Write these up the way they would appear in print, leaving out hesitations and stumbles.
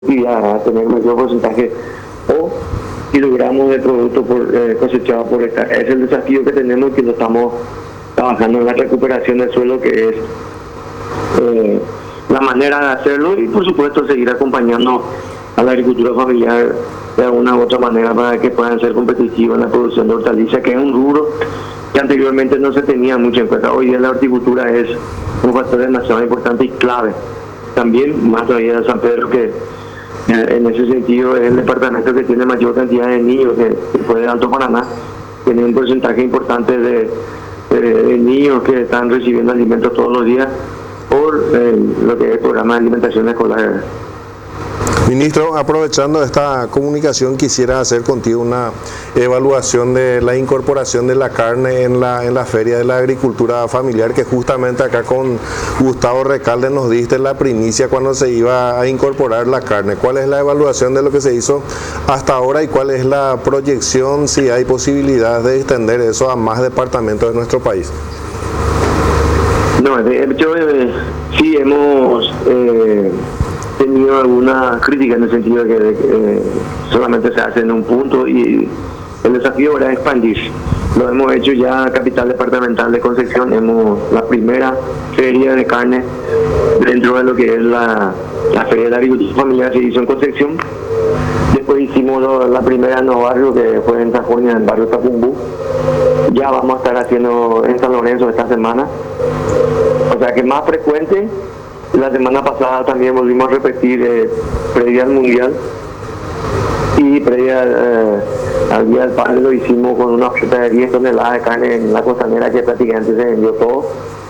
a tener mayor porcentaje o kilogramos de producto cosechado por hectárea. Es el desafío que tenemos, que lo estamos trabajando en la recuperación del suelo, que es la manera de hacerlo, y por supuesto seguir acompañando a la agricultura familiar de alguna u otra manera para que puedan ser competitivos en la producción de hortalizas, que es un rubro que anteriormente no se tenía mucho en cuenta. Hoy día la horticultura es un factor demasiado importante y clave. También, más todavía de San Pedro, que en ese sentido es el departamento que tiene mayor cantidad de niños después de Alto Paraná. Tiene un porcentaje importante de niños que están recibiendo alimentos todos los días por lo que es el programa de alimentación escolar. Ministro, aprovechando esta comunicación, quisiera hacer contigo una evaluación de la incorporación de la carne en la Feria de la Agricultura Familiar, que justamente acá con Gustavo Recalde nos diste la primicia cuando se iba a incorporar la carne. ¿Cuál es la evaluación de lo que se hizo hasta ahora y cuál es la proyección, si hay posibilidad de extender eso a más departamentos de nuestro país? No, de hecho, sí hemos tenido alguna crítica en el sentido de que solamente se hace en un punto, y el desafío era expandir. Lo hemos hecho ya en Capital Departamental de Concepción. La primera feria de carne dentro de lo que es la Feria de la Agricultura Familiar se hizo en Concepción. Después hicimos la primera en Nuevo Barrio, que fue en Sajonia, en el barrio Tacumbú. Ya vamos a estar haciendo en San Lorenzo esta semana. O sea que más frecuente. La semana pasada también volvimos a repetir previa al Mundial y previa al Día del Padre. Lo hicimos con una oferta de 10 toneladas de carne en la costanera, que prácticamente se vendió todo.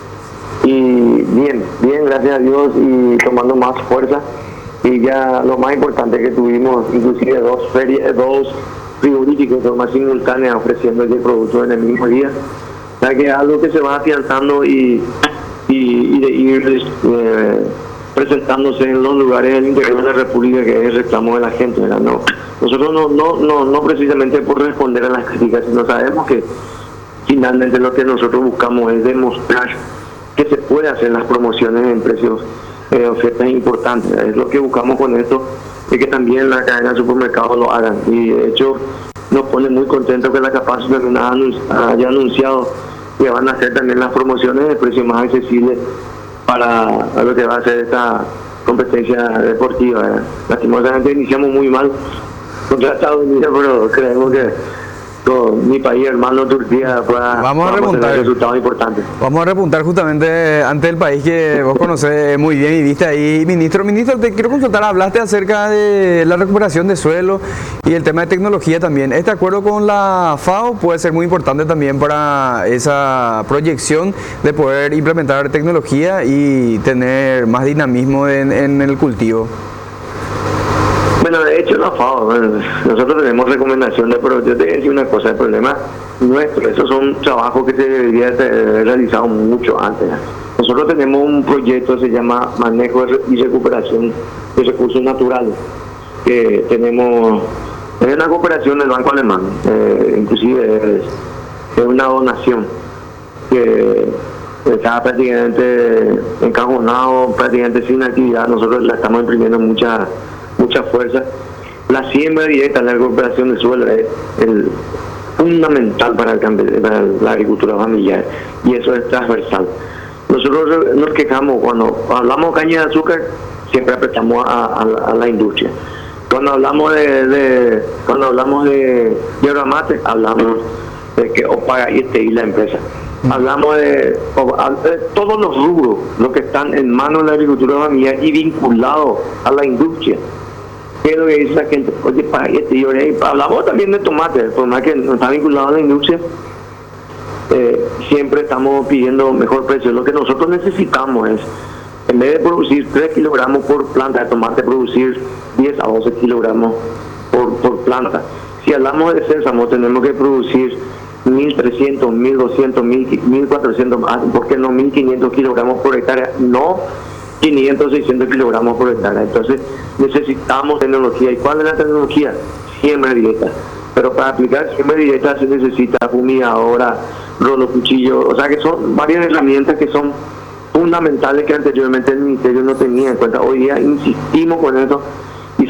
Y bien, gracias a Dios, y tomando más fuerza. Y ya lo más importante, que tuvimos inclusive dos frigoríficos de forma simultánea ofreciendo el producto en el mismo día. O sea que es algo que se va afianzando y de ir presentándose en los lugares del interior de la República, que es el reclamo de la gente, ¿verdad? No, nosotros no precisamente por responder a las críticas, sino sabemos que finalmente lo que nosotros buscamos es demostrar que se puede hacer las promociones en precios, ofertas importantes. Es lo que buscamos con esto, y que también la cadena de supermercados lo hagan. Y de hecho nos pone muy contentos que la Capaz haya anunciado que van a hacer también las promociones de precios más accesibles para lo que va a ser esta competencia deportiva. Lastimosamente iniciamos muy mal contra Estados Unidos, pero creemos que con mi país hermano Turquía vamos a tener resultados importantes. Vamos a repuntar justamente ante el país que vos conocés muy bien y viste ahí. Ministro, te quiero consultar, hablaste acerca de la recuperación de suelo y el tema de tecnología también. Este acuerdo con la FAO puede ser muy importante también para esa proyección de poder implementar tecnología y tener más dinamismo en el cultivo. Bueno, de hecho la FAO, nosotros tenemos recomendaciones, pero yo te voy a decir una cosa: el problema nuestro, esos son trabajos que se debería haber realizado mucho antes. Nosotros tenemos un proyecto que se llama Manejo y Recuperación de Recursos Naturales, que tenemos, es una cooperación del Banco Alemán, inclusive es una donación que está prácticamente encajonado, prácticamente sin actividad. Nosotros la estamos imprimiendo mucha fuerza. La siembra directa, la recuperación del suelo es fundamental para la agricultura familiar, y eso es transversal. Nosotros nos quejamos cuando hablamos de caña de azúcar, siempre apretamos a la industria. Cuando hablamos de yerba mate, hablamos de que paga y la empresa. Hablamos de todos los rubros, los que están en manos de la agricultura familiar y vinculados a la industria. Pero que dice la gente, oye, hablamos también de tomate, por más que no está vinculado a la industria, siempre estamos pidiendo mejor precio. Lo que nosotros necesitamos es, en vez de producir 3 kilogramos por planta de tomate, producir 10 a 12 kilogramos por planta. Si hablamos de sésamo, tenemos que producir 1.300, 1.200, 1.400, ¿por qué no 1.500 kilogramos por hectárea? No 500, 600 kilogramos por hectárea. Entonces necesitamos tecnología. ¿Y cuál es la tecnología? Siembra directa. Pero para aplicar siembra directa se necesita fumigadora, rolo, cuchillo. O sea que son varias herramientas que son fundamentales, que anteriormente el Ministerio no tenía en cuenta. Hoy día insistimos con eso,